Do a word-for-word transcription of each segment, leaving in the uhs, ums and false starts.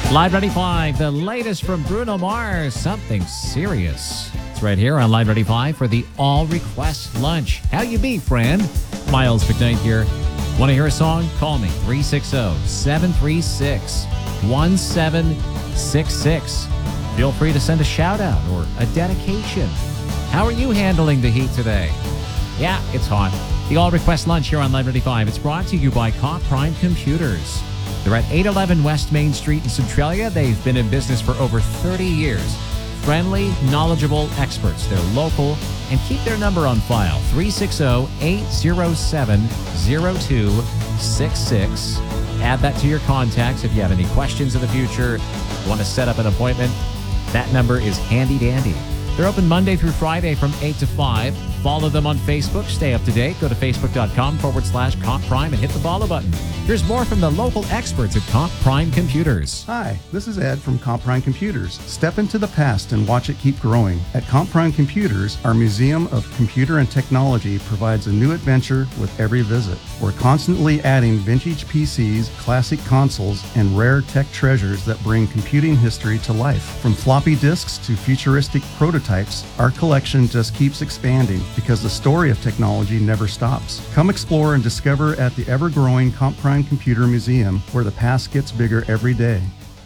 Live ninety-five, the latest from Bruno Mars, something serious. It's right here on Live ninety-five for the All Request Lunch. How you be, friend? Miles McKnight here. Want to hear a song? Call me, three six zero, seven three six, one seven six six. Feel free to send a shout out or a dedication. How are you handling the heat today? Yeah, it's hot. The All Request Lunch here on Live ninety-five. It's brought to you by Comp Prime Computers. They're at eight eleven West Main Street in Centralia. They've been in business for over thirty years. Friendly, knowledgeable experts. They're local and keep their number on file. three six zero, eight zero seven, zero two six six. Add that to your contacts if you have any questions in the future, want to set up an appointment. That number is handy dandy. They're open Monday through Friday from eight to five. Follow them on Facebook. Stay up to date. Go to facebook.com forward slash Comp Prime and hit the follow button. Here's more from the local experts at Comp Prime Computers. Hi, this is Ed from Comp Prime Computers. Step into the past and watch it keep growing. At Comp Prime Computers, our Museum of Computer and Technology provides a new adventure with every visit. We're constantly adding vintage P Cs, classic consoles, and rare tech treasures that bring computing history to life. From floppy disks to futuristic prototypes, our collection just keeps expanding because the story of technology never stops. Come explore and discover at the ever-growing Comp Prime Computer Museum, where the past gets bigger every day.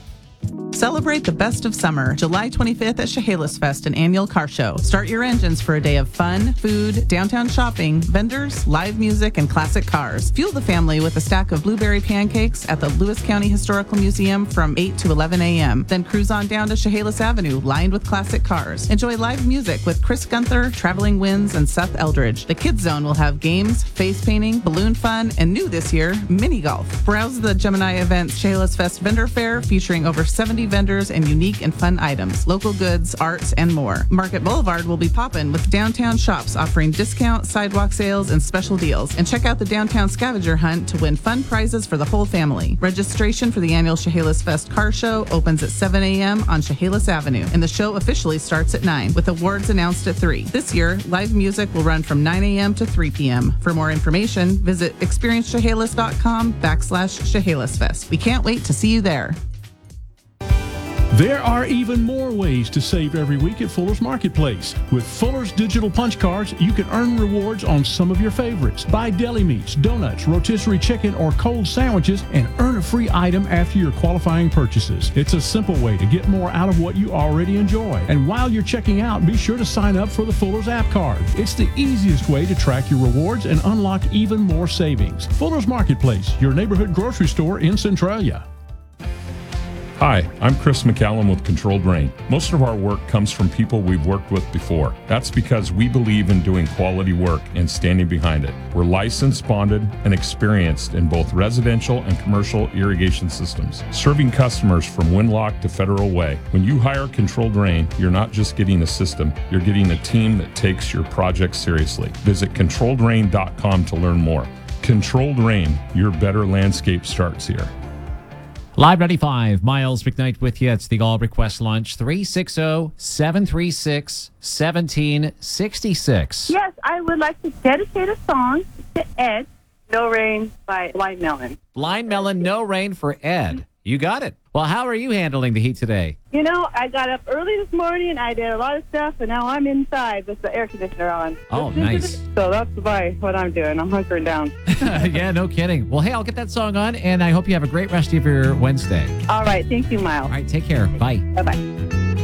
Celebrate the best of summer, July twenty-fifth at Chehalis Fest, an annual car show. Start your engines for a day of fun, food, downtown shopping, vendors, live music, and classic cars. Fuel the family with a stack of blueberry pancakes at the Lewis County Historical Museum from eight to eleven a.m. Then cruise on down to Chehalis Avenue, lined with classic cars. Enjoy live music with Chris Gunther, Traveling Winds, and Seth Eldridge. The Kids Zone will have games, face painting, balloon fun, and new this year, mini golf. Browse the Gemini Events Chehalis Fest Vendor Fair featuring over seventy vendors and unique and fun items, local goods, arts, and more. Market Boulevard will be poppin' with downtown shops offering discount, sidewalk sales, and special deals. And check out the downtown scavenger hunt to win fun prizes for the whole family. Registration for the annual Chehalis Fest Car Show opens at seven a.m. on Chehalis Avenue, and the show officially starts at nine, with awards announced at three. This year, live music will run from nine a.m. to three p.m. For more information, visit experiencechehalis.com backslash Chehalis Fest. We can't wait to see you there. There are even more ways to save every week at Fuller's Marketplace. With Fuller's digital punch cards, you can earn rewards on some of your favorites. Buy deli meats, donuts, rotisserie chicken, or cold sandwiches and earn a free item after your qualifying purchases. It's a simple way to get more out of what you already enjoy. And while you're checking out, be sure to sign up for the Fuller's app card. It's the easiest way to track your rewards and unlock even more savings. Fuller's Marketplace, your neighborhood grocery store in Centralia. Hi, I'm Chris McCallum with Controlled Rain. Most of our work comes from people we've worked with before. That's because we believe in doing quality work and standing behind it. We're licensed, bonded, and experienced in both residential and commercial irrigation systems, serving customers from Windlock to Federal Way. When you hire Controlled Rain, you're not just getting a system, you're getting a team that takes your project seriously. Visit controlled rain dot com to learn more. Controlled Rain, your better landscape starts here. Live ninety-five, Miles McKnight with you. It's the All Request Lunch, three six zero, seven three six, one seven six six. Yes, I would like to dedicate a song to Ed, No Rain by Blind Melon. Blind Melon, No Rain for Ed. You got it. Well, how are you handling the heat today? You know, I got up early this morning, I did a lot of stuff, and now I'm inside with the air conditioner on. Oh, nice. So that's why what I'm doing. I'm hunkering down. Yeah, no kidding. Well, hey, I'll get that song on, and I hope you have a great rest of your Wednesday. All right. Thank you, Miles. All right, take care. Bye. Bye-bye.